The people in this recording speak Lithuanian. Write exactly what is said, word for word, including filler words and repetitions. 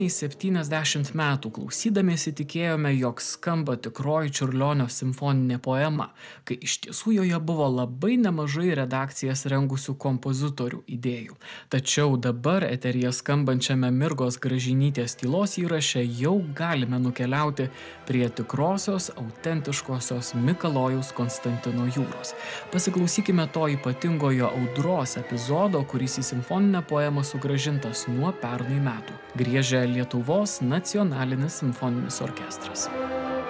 septyniasdešimt metų klausydamiesi tikėjome, jog skamba tikroji Čiurlionio simfoninė poema, kai iš tiesų joje buvo labai nemažai redakcijas rengusių kompozitorių idėjų. Tačiau dabar eteryje skambančiame Mirgos Gražinytės tylos įraše jau galime nukeliauti prie tikrosios, autentiškosios Mikalojaus Konstantino jūros. Pasiklausykime to ypatingojo audros epizodo, kuris į simfoninę poemą sugrąžintas nuo pernai metų. Griežia Lietuvos nacionalinis simfoninis orkestras.